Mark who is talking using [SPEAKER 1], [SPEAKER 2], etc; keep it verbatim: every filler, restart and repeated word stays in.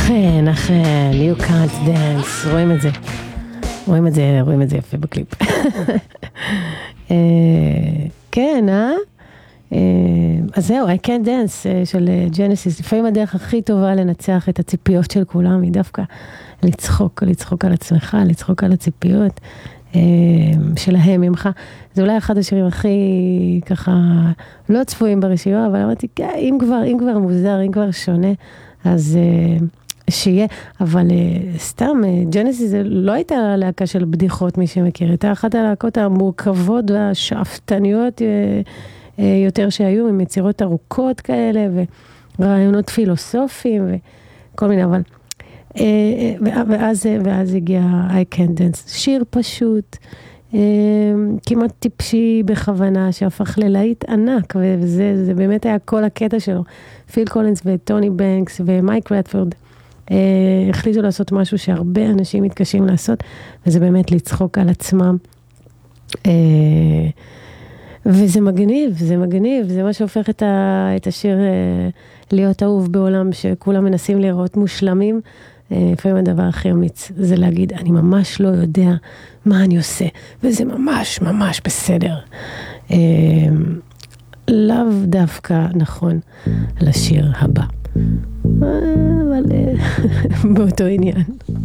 [SPEAKER 1] אכן, אכן, you can't dance, רואים את זה, רואים את זה, רואים את זה יפה בקליפ. כן, אה? אז זהו, I can't dance של ג'נסיס, לפעמים הדרך הכי טובה לנצח את הציפיות של כולם, היא דווקא לצחוק, לצחוק על עצמך, לצחוק על הציפיות שלהם ממך. זה אולי אחד השירים הכי ככה לא צפויים ברשימה, אבל אמרתי, אם כבר, אם כבר מוזר, אם כבר שונה, אז שיהיה, אבל סתם, ג'נסיס זה לא הייתה להקה של בדיחות, מי שמכיר, הייתה אחת הלהקות המורכבות והשאפתניות יותר שהיו, עם יצירות ארוכות כאלה, ורעיונות פילוסופיים, וכל מיני, אבל, ואז, ואז הגיע I Can't Dance, שיר פשוט, כמעט טיפשי בכוונה, שהפך ללהיט ענק, וזה זה באמת היה כל הקטע שלו. פיל קולינס וטוני בנקס ומייק רדפורד החליטו לעשות משהו שהרבה אנשים מתקשים לעשות, וזה באמת לצחוק על עצמם. וזה מגניב, זה מגניב, זה מה שהופך את, ה, את השיר להיות אהוב בעולם, שכולם מנסים לראות מושלמים. לפעמים הדבר הכי אמיץ זה להגיד, אני ממש לא יודע מה אני עושה, וזה ממש ממש בסדר. לאו דווקא נכון לשיר הבא. אבל באותו עניין.